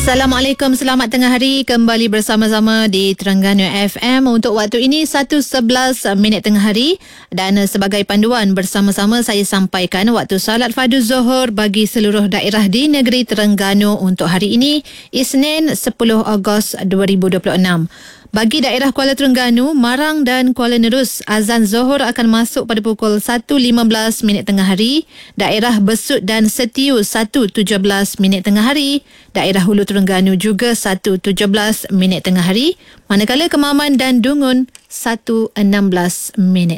Assalamualaikum, selamat tengah hari. Kembali bersama-sama di Terengganu FM untuk waktu ini 1:11 tengah hari. Dan sebagai panduan bersama-sama saya sampaikan waktu salat fardu Zuhur bagi seluruh daerah di negeri Terengganu untuk hari ini, Isnin 10 Ogos 2026. Bagi daerah Kuala Terengganu, Marang dan Kuala Nerus, azan Zuhur akan masuk pada pukul 1:15 tengah hari. Daerah Besut dan Setiu 1:17 tengah hari. Daerah Hulu Terengganu juga 1:17 tengah hari. Manakala Kemaman dan Dungun 1:16.